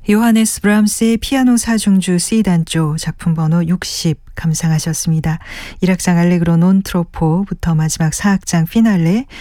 요하네스 브람스의 피아노 사중주 C단조 작품 번호 60 감상하셨습니다. 1악장 알레그로 논 트로포부터 마지막 4악장 피날레